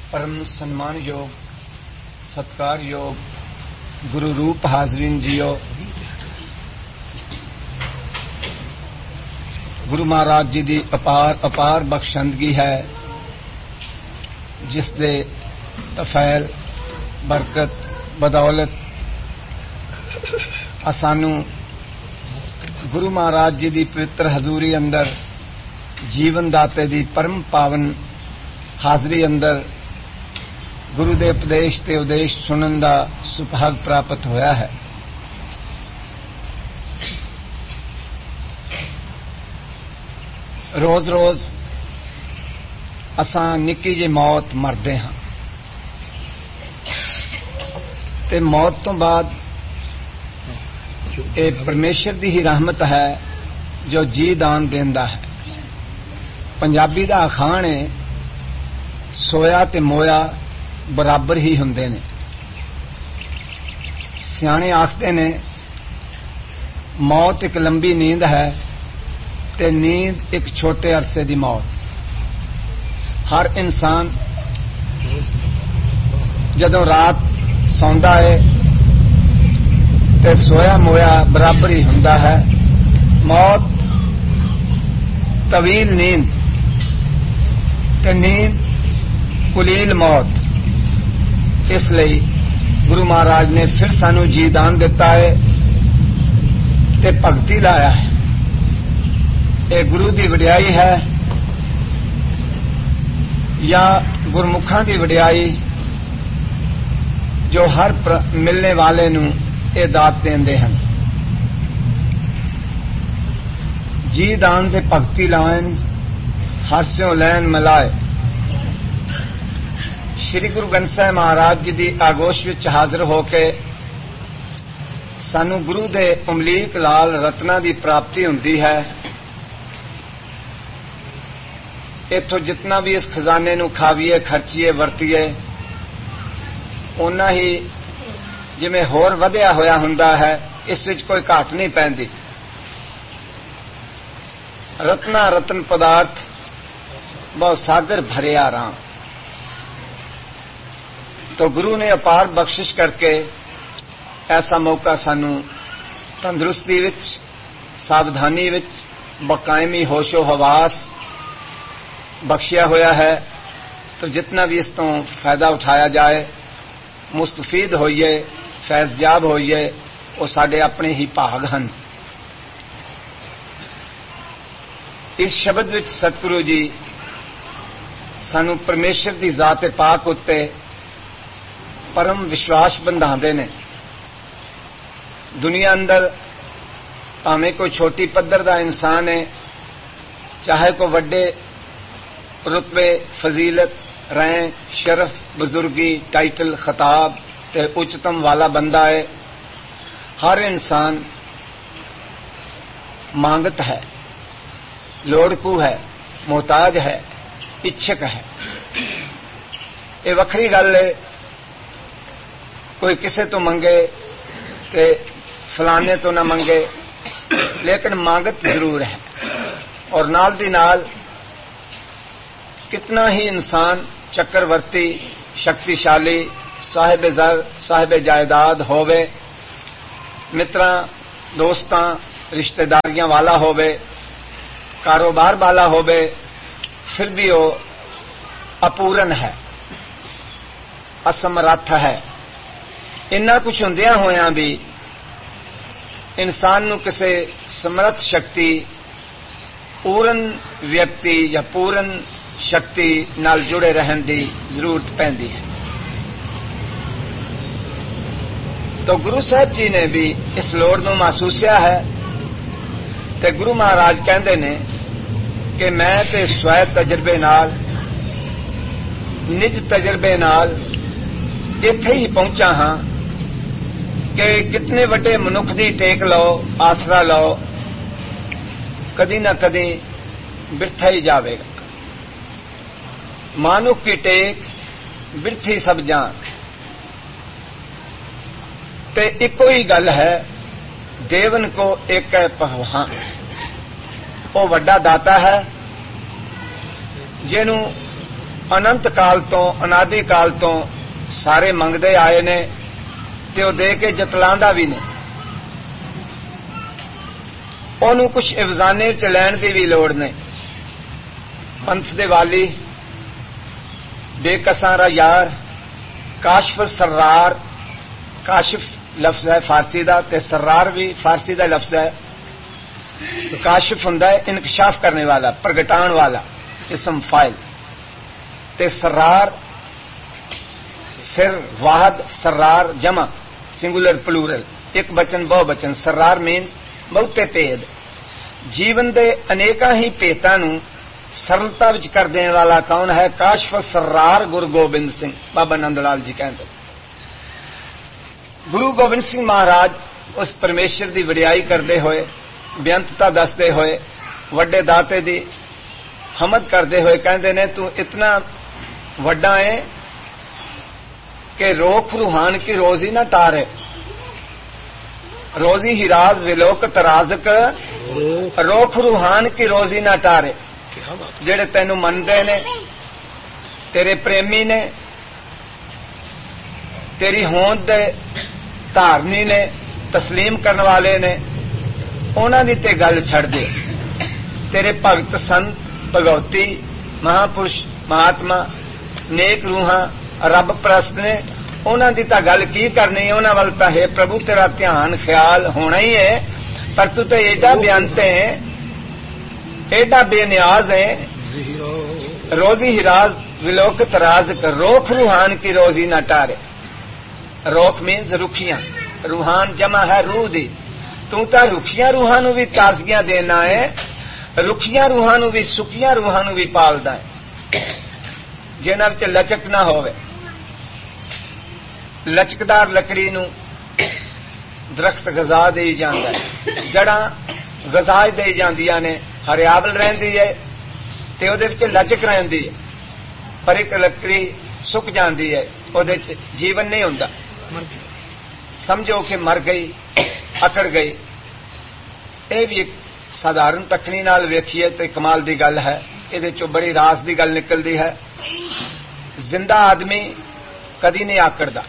परम सम्मान योग सत्कार योग गुरु रूप हाजरीन जियो। गुरु महाराज जी की अपार बख्शंदगी है जिस दे तफैल बरकत बदौलत सानू गुरु महाराज जी की पवित्र हजूरी अंदर जीवन दाते की परम पावन हाजरी अंदर गुरु दे उपदेश ते उदेश सुनन का सुभाग प्राप्त होया है। रोज रोज असां निक्की जी मौत मरदे हां ते मौत तो बाद ये परमेश्वर की ही रहमत है जो जी दान देंदा है। पंजाबी दा अखाण है सोया ते मोया बराबर ही हुंदे ने। सियाणे आखते ने मौत एक लंबी नींद है ते नींद एक छोटे अरसे की मौत। हर इंसान जदों रात सौंदा है ते सोया मोया बराबर ही हुंदा है। मौत तवील नींद ते नींद कुलील मौत। इसलिए गुरु महाराज ने फिर सानू जी दान दिता है ते भगती लाया है। ये गुरु की वडियाई है या गुरमुखा की वडियाई जो हर मिलने वाले नू ये दात देंदे हैं। जी दान ते भगती लाइन हास्यों लैन मिलाए। श्री गुरु ग्रंथ साहिब महाराज जी की आगोश विच हाजिर होके सानू गुरु दे अमलीक लाल रत्ना की प्राप्ति हुंदी है। इथों जितना भी इस खजाने नू खावीए खर्चीए वरतीए उन्ना ही जिवें होर वधिया होया हुंदा है। इस विच कोई घाट नहीं पैंदी। रत्ना रतन पदार्थ बहुत सागर भरिया राम। तो गुरु ने अपार बख्शिश करके ऐसा मौका सानू तंदुरुस्ती विच सावधानी विच बकायमी होशो हवास बख्शिया होया है। तो जितना भी इस तो फायदा उठाया जाए मुस्तफीद होइए फैज़याब होइए वो साडे अपने ही भाग हैं। इस शब्द विच सतगुरु जी सानू परमेश्वर की जात पाक उत्ते परम विश्वास बंधाते ने। दुनिया अंदर भावें कोई छोटी पद्धर का इंसान है चाहे कोई वड्डे रुतबे फजीलत रैंक शरफ बुजुर्गी टाइटल खिताब ते उच्चतम वाला बंदा है। हर इंसान मांगत है लोड़कू है मोहताज है इच्छुक है। ये वखरी गल है कोई किसे तो मंगे ते फलाने तो ना मंगे लेकिन मांगत जरूर है। और नाल दी नाल कितना ही इंसान चक्रवर्ती शक्तिशाली साहिब ज़र साहिब जायदाद होवे मित्रां दोस्तां रिश्तेदारियां वाला होवे कारोबार वाला होवे फिर भी वो अपूर्ण है असमर्थ है। इन्ना कुछ हुंदियां होया भी इंसान नू किसी समर्थ शक्ति पूर्ण व्यक्ति या पूर्ण शक्ति नाल जुड़े रहन की जरूरत पैंदी है। तो गुरु साहब जी ने भी इस लोड़ नू महसूसिया है। ते गुरु महाराज कहते ने कि मैं ते स्वै तजर्बे नाल निज तजर्बे नाल इत्थे ही पहुंचा हाँ कि कितने वड्डे मनुख दी टेक लो आसरा लो कदी ना कदी बिरथा ही जावेगा। मानुख की टेक बिरथी सब जान। ते इको ही गल है देवन को एक है पहवान। वो वड्डा दाता है जिन्हों انت کال تو انادی کال تو سارے منگتے آئے نے تے وہ دے کے جتلاندہ بھی نے. انہوں کچھ افزانے چ لین کی بھی لوڑ نہیں. پنتھ دے والی بے کساں را یار کاشف سرار. کاشف لفظ ہے فارسی دا تے سرار بھی فارسی دا لفظ ہے. کاشف ہوندا ہے انکشاف کرنے والا پرگٹان والا اسم فاعل تے سرار سر واحد سرار جمع سنگولر پلورل ایک بچن بہو بچن. سرار مینس بہتے بھید. جیون دے انیکاں ہی بھیتاں نوں سرلتا وچ کر دینے والا کون ہے؟ کاشف سرار گرو گوبند سنگھ. بابا نند لال جی کہندے گرو گوبند سنگھ مہاراج اس پرمیشور دی وڈیائی کردے ہوئے بےانتتا دسدے ہوئے وڈے داتے دی حمد کردے ہوئے کہندے نے تو اتنا وڈا ہے کہ روک روحان کی روزی نہ ٹارے. روزی ہی راز ولوکت رازق روک روحان کی روزی نہ ٹارے. جڑے تینوں مندے نے تیرے پریمی نے تیری ہوند دے دھارنی نے تسلیم کرنے والے نے انہاں دی تے گل چھڑ دے. تیرے بھگت سنت بھگوتی مہاپرش مہاتما نیک روحاں رب پرست نے انہاں دی تا گل کی کرنی. انہاں ول تا ہے پربھو تیرا دھیان خیال ہونا ہی ہے پر تو تے ایڈا بیانتے ہیں ایڈا بے نیاز ہے. روزی ہی راز ولوکت راز کر روک روحان کی روزی نہ ٹارے. روک مینز رکھیاں روحان جمع ہے روح دی. تو تا رکھیاں روحاں نو بھی تازگیاں دینا ہے رکھیاں روحاں نو بھی سکیاں روحاں نو بھی پالدا ہے جنہاں وچ لچک نہ ہوے. لچکدار لکڑی نو درخت غذا دے جاندا ہے جڑاں غذا دے جاندیاں نے ہریابل رہندی ہے تے اودے وچ لچک رہندی ہے پر ایک لکڑی سک جاندی ہے اودے وچ جیون نہیں ہوندا. سمجھو کہ مر گئی اکڑ گئی. اے بھی ایک سادھارن تکنی نال ویکھیے تے کمال دی گل ہے. اے چوں بڑی راز دی گل نکلدی ہے. زندہ آدمی کدی نہیں آکڑدا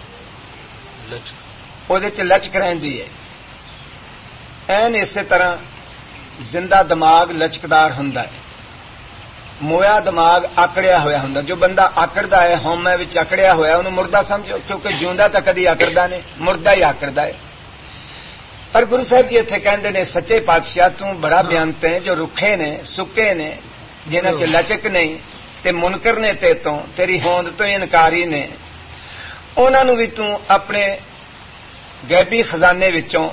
اودے وچ لچک رہندی ہے. این اسی طرح زندہ دماغ لچکدار ہوندا ہے. مویا دماغ آکڑیا ہویا ہوندا. جو بندہ آکڑدا ہے ہومے وچ آکڑیا ہویا انہوں مردہ سمجھو کیونکہ جیوندا تا کدی آکڑدا نہیں مردہ ہی آکڑدا ہے. پر گرو صاحب جی اتنے کہندے نے سچے پاتشاہ تو بڑا بیانتے ہیں جو رکھے نے سکے نے جنہاں چ لچک نہیں تے منکر نے تے تو تیری ہوند تو انکاری نے انہاں نو بھی تو اپنے غیبی خزانے وچوں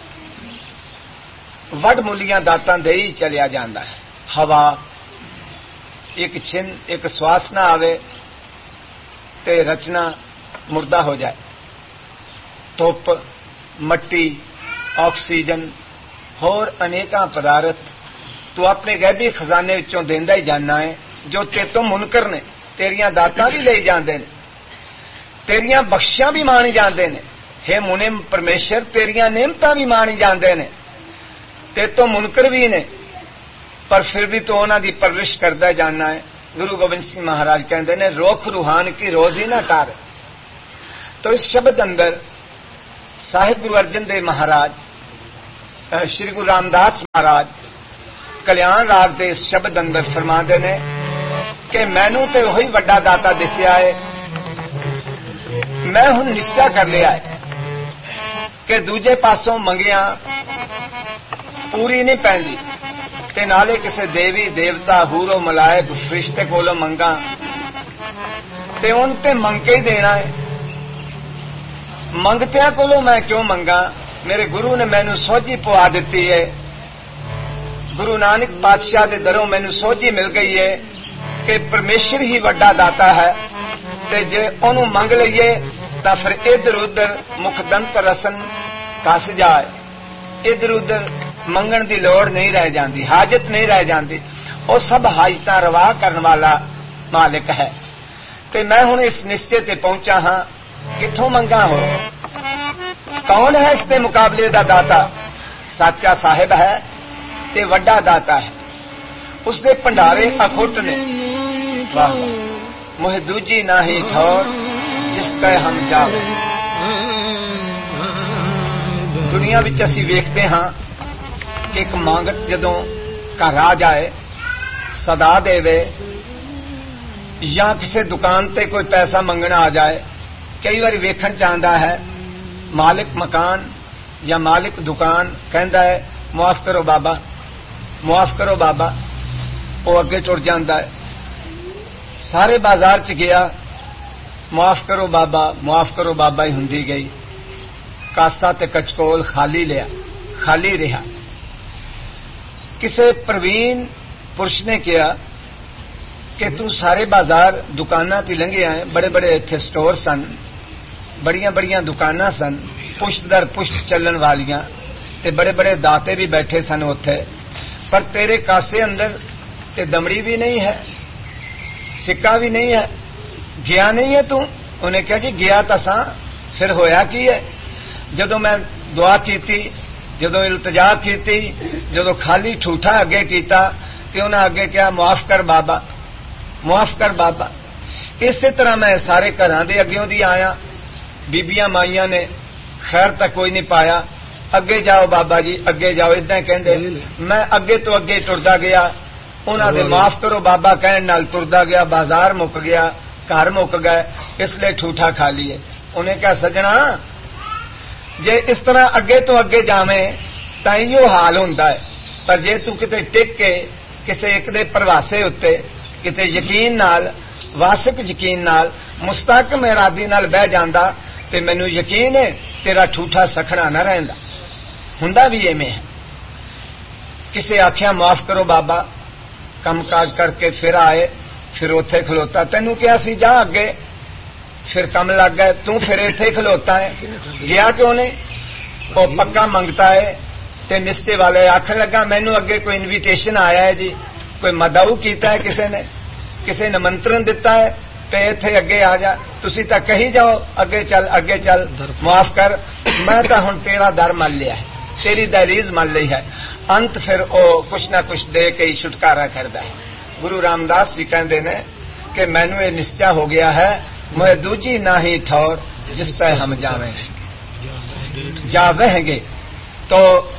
وڈ ملیاں داتاں دے ہی چلیا جاندا ہے. ہوا ایک چھن ایک سواس نہ آوے تے رچنا مردہ ہو جائے. دھوپ مٹی آکسیجن ہور انیکاں پدارت تو اپنے غیبی خزانے وچوں دیندا ہی جاننا ہے جو تے تو منکر نے تیریاں داتاں بھی لے جاندے نے تیریاں بخشیاں بھی مانی جاندے نے. ہے منم پرمیشر تیریاں نعمتاں بھی مانی جاندے نے تے تو منکر بھی نے پر پھر بھی تو انہاں دی پرورش کردا جاننا ہے. گرو گوبند سنگھ مہاراج کہندے نے روک روحان کی روزی نہ ٹار. تو اس شبد اندر صاحب گرو ارجن دیو مہاراج شری گرو رام داس مہاراج کلیان راگ دے اس شبد اندر فرماندے نے کہ مینوں تے وہی وڈا داتا دسیا ہے میں ہن نشچا کر لیا ہے کہ دوجے پاسوں منگیاں پوری نہیں پیندی تے نالے کسے دیوی دیوتا ہورو ملائک فرشتے کولوں منگاں تے ان تے منگ کے ہی دینا ہے. منگتیاں کولوں میں کیوں منگا؟ میرے گرو نے مینوں سوجھی پوا دیتی ہے. گرو نانک پادشاہ دے دروں مینوں سوجھی مل گئی ہے کہ پرمیشر ہی وڈا داتا ہے تے جے انہوں منگ لئیے تا پھر ادھر ادھر مکھ دنت رسن کس جائے. ادھر ادھر منگن دی لوڑ نہیں رہ جاندی حاجت نہیں رہ جاندی. وہ سب حاجتاں روا کرن والا مالک ہے. تے میں ہن اس نشچے تے پہنچا ہاں کتھوں منگا ہو. کون ہے اس کے مقابلے دا داتا؟ سچا صاحب ہے تے وڈا داتا ہے. اس دے پنڈارے اکھٹ نے. واہ मोहे दूजी नाही ठौर जिस कह हम जावे। दुनिया विच असीं वेखदे हां कि एक मांगत जदों घर आ जाए सदा देवे या किसी दुकान ते कोई पैसा मंगना आ जाए, कई बार वेखण चाहता है मालिक मकान या मालिक दुकान कहता है मुआफ करो बाबा, मुआफ करो बाबा, वो अगे टुर जाता है। सारे बाजार च गया, मुआफ करो बाबा ही हुंदी गई। कासा ते कचकोल खाली लिया, खाली रहा। किसे प्रवीण पुरुष ने कहा कि तू सारे बाजार दुकाना ते लंघे आए, बड़े बड़े इत्थे स्टोर सन, बड़िया बड़िया दुकाना सन, पुष्ट दर पुष्ट चलन वालियां, ते बड़े बड़े दाते भी बैठे सन उत्थे, पर तेरे कासे अंदर ते दमड़ी भी नहीं है, सिक्का भी नहीं है, गया नहीं है तू। उन्हें कहा जी गया तसा, फिर होया की है? जदों मैं दुआ कीती, जदों इल्तजा कीती, जदों खाली ठूठा अगे कीता ते उन्हें अगे कहा मुआफ कर बाबा, मुआफ कर बाबा। इस तरह मैं सारे घरां दे अग्यों दी आया, बीबियां माइयां ने खैर तक कोई नहीं पाया, अगे जाओ बाबा जी अगे जाओ, इदां कहंदे। मैं अगे तो अगे टुरदा गया, उन्हां दे माफ करो बाबा कहण नाल टुरदा गया, बाजार मुक गया, घर मुक गए, इसलिए ठूठा खा लिए। उन्हें कहा सजना जे इस तरह अगे तो अगे जावें तां इहो हाल हुंदा है, पर जे तू किते टिक के किसी एक दे प्रवासे उत्ते किते यकीन नाल, वासिक यकीन नाल, मुस्तहकम इरादी नाल बह जांदा ते मैनू यकीन है तेरा ठूठा सखना न रहिंदा। हुंदा भी इवें है। किसे आख्या माफ करो बाबा, कम काज करके फिर आए, फिर उत्थे खलोता, तेनू क्या सी जा अगे, फिर कम लग गए, तू फिर इत्थे खलोता है, गया क्यों नहीं? वो पक्का मंगता है ते निश्चे वाले आखन लगा मैनू अगे कोई इनविटेशन आया है जी, कोई मदाऊ कीता है किसी ने निमंत्रण दिता है ते इत्थे अगे आ जा, तुसी तां कही जाओ अगे चल माफ कर, मैं तां हुण तेरा दर मल लिया है, तेरी दहलीज मल ली है। अंत फिर ओ कुछ ना कुछ दे के ही छुटकारा करदा है। गुरु रामदास जी कहते ने कि मैनू ये निश्चा हो गया है, मैं दूजी ना ही ठौर जिस पे हम जावेंगे। तो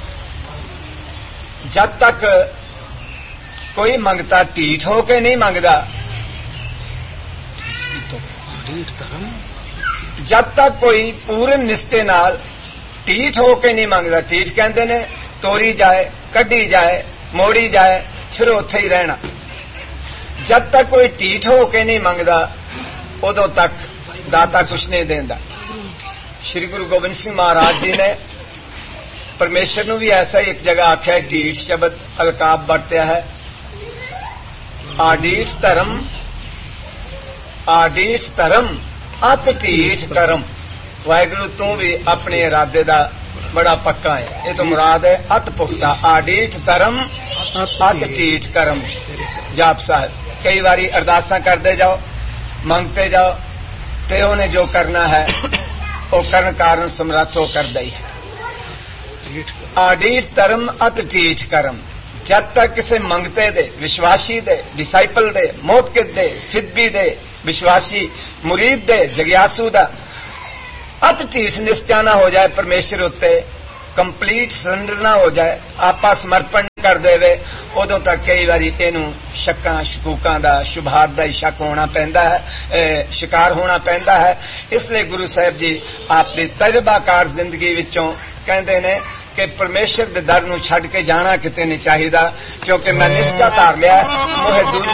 जब तक कोई मंगता ढीठ हो के नहीं मंगदा, जब तक कोई पूर्ण निश्चय नाल ढीठ हो के नहीं मंगदा, ढीठ कहते ने तोड़ी जाए, कढ़ी जाए, मोड़ी जाए, फिर उत्थे ही रहना। जब तक कोई ढीठ हो के नहीं मंगदा उदों तक दाता कुछ नहीं देंदा। श्री गुरु गोबिंद सिंह महाराज जी ने परमेश्वर नू भी ऐसा ही एक जगह आख्या, ढीठ शब्द अलकाब बरत्या है। आडीठ धर्म अत ढीठ करम। वाहिगुरु तू भी अपने इरादे दा बड़ा पक्का है, ये तो मुराद है अत पुख्ता। आडीठ धर्म अत ढीठ करम। जाप साहब कई बारी अरदासा करते जाओ, मंगते जाओ, ते उन्हें जो करना है वो करन कारण समर्थ हो करदा ही है। आडीठ धर्म अत ढीठ करम। जब तक किसी मंगते दे, विश्वासी दे, डिसाइपल दे, मोतकिद दे, फिदबी दे, विश्वासी मुरीद दे, जग्यासू दा अत ढीठ निश्चा ना हो जाए परमेश्वर उत्ते, कंप्लीट सरेंडर ना हो जाए, आपा समर्पण कर देवे, उदों तक कई बारी इनू शक्कां शकूकां दा, शुभात दा ही शक होना पैंदा है, शिकार होना पैंदा है। इसलिए गुरु साहब जी आपकी तजर्बाकार जिंदगी विचों कहते ने कि परमेश्वर दे दर नूं छड्ड के जाना किते नहीं चाहिदा, क्योंकि मैं निश्चा धार लिया मोहे दूजी